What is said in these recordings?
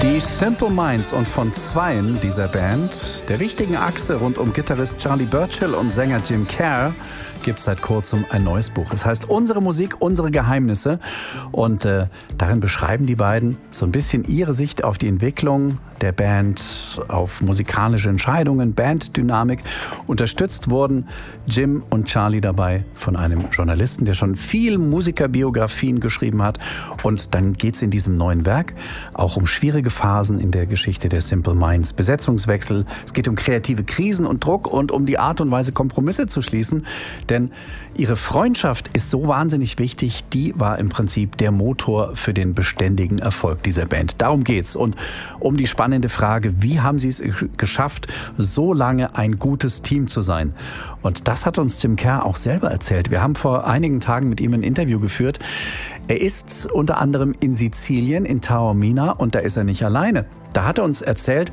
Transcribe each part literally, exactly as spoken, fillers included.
Die Simple Minds, und von zweien dieser Band, der wichtigen Achse rund um Gitarrist Charlie Burchill und Sänger Jim Kerr, gibt es seit kurzem ein neues Buch. Es heißt Unsere Musik, unsere Geheimnisse. Und äh, darin beschreiben die beiden so ein bisschen ihre Sicht auf die Entwicklung der Band, auf musikalische Entscheidungen, Banddynamik. Unterstützt wurden Jim und Charlie dabei von einem Journalisten, der schon viel Musikerbiografien geschrieben hat. Und dann geht es in diesem neuen Werk auch um schwierige Phasen in der Geschichte der Simple Minds, Besetzungswechsel. Es geht um kreative Krisen und Druck und um die Art und Weise, Kompromisse zu schließen. Denn ihre Freundschaft ist so wahnsinnig wichtig, die war im Prinzip der Motor für den beständigen Erfolg dieser Band. Darum geht's. Und um die spannende Frage, wie haben sie es geschafft, so lange ein gutes Team zu sein? Und das hat uns Jim Kerr auch selber erzählt. Wir haben vor einigen Tagen mit ihm ein Interview geführt. Er ist unter anderem in Sizilien, in Taormina, und da ist er nicht alleine. Da hat er uns erzählt,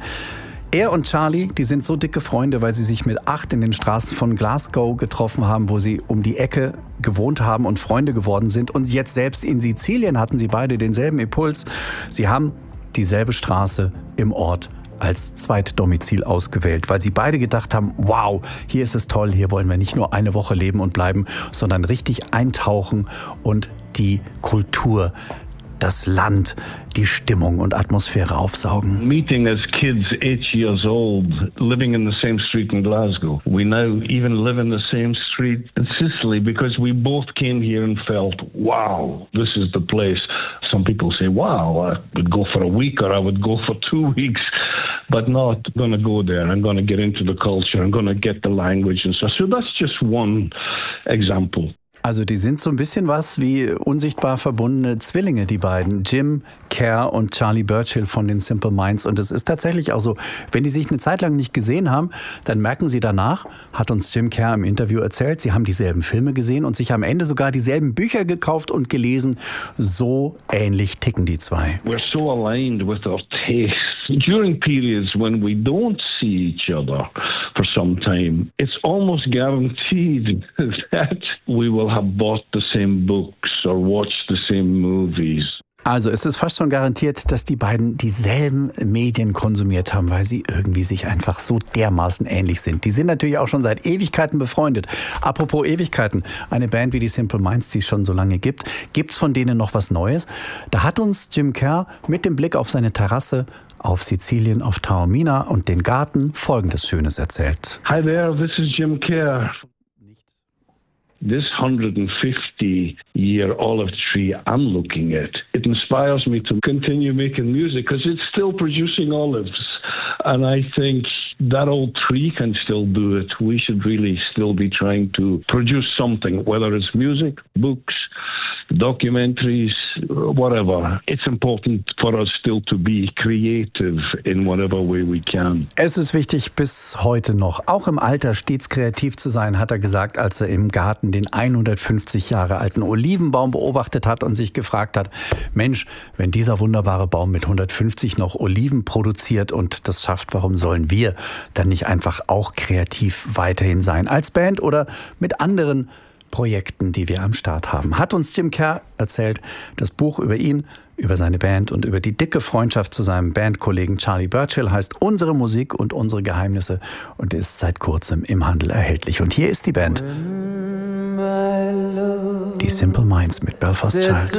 er und Charlie, die sind so dicke Freunde, weil sie sich mit acht in den Straßen von Glasgow getroffen haben, wo sie um die Ecke gewohnt haben und Freunde geworden sind. Und jetzt selbst in Sizilien hatten sie beide denselben Impuls. Sie haben dieselbe Straße im Ort als Zweitdomizil ausgewählt, weil sie beide gedacht haben, wow, hier ist es toll, hier wollen wir nicht nur eine Woche leben und bleiben, sondern richtig eintauchen und die Kultur, das Land, die Stimmung und Atmosphäre aufsaugen. Meeting as kids eight years old, living in the same street in Glasgow. We now even live in the same street in Sicily because we both came here and felt, wow, this is the place. Some people say, wow, I would go for a week or I would go for two weeks, but not going to go there. I'm going to get into the culture. I'm going to get the language and so. So that's just one example. Also die sind so ein bisschen was wie unsichtbar verbundene Zwillinge, die beiden. Jim Kerr und Charlie Burchill von den Simple Minds. Und es ist tatsächlich auch so, wenn die sich eine Zeit lang nicht gesehen haben, dann merken sie danach, hat uns Jim Kerr im Interview erzählt, sie haben dieselben Filme gesehen und sich am Ende sogar dieselben Bücher gekauft und gelesen. So ähnlich ticken die zwei. We're so aligned with our tastes. During periods when we don't see each other for some time, it's almost guaranteed that we will have bought the same books or watched the same movies. Also es ist fast schon garantiert, dass die beiden dieselben Medien konsumiert haben, weil sie irgendwie sich einfach so dermaßen ähnlich sind. Die sind natürlich auch schon seit Ewigkeiten befreundet. Apropos Ewigkeiten, eine Band wie die Simple Minds, die es schon so lange gibt, gibt's von denen noch was Neues? Da hat uns Jim Kerr mit dem Blick auf seine Terrasse auf Sizilien, auf Taormina und den Garten Folgendes Schönes erzählt. Hi there, this is Jim Kerr. This one hundred fifty year olive tree I'm looking at, it inspires me to continue making music because it's still producing olives. And I think that old tree can still do it. We should really still be trying to produce something, whether it's music, books, documentaries, whatever. It's important for us still to be creative in whatever way we can. Es ist wichtig, bis heute noch, auch im Alter stets kreativ zu sein, hat er gesagt, als er im Garten den hundertfünfzig Jahre alten Olivenbaum beobachtet hat und sich gefragt hat, Mensch, wenn dieser wunderbare Baum mit hundertfünfzig noch Oliven produziert und das schafft, warum sollen wir dann nicht einfach auch kreativ weiterhin sein, als Band oder mit anderen Projekten, die wir am Start haben. Hat uns Jim Kerr erzählt, das Buch über ihn, über seine Band und über die dicke Freundschaft zu seinem Bandkollegen Charlie Burchill heißt Unsere Musik und unsere Geheimnisse und ist seit kurzem im Handel erhältlich. Und hier ist die Band. Die Simple Minds mit Belfast Child.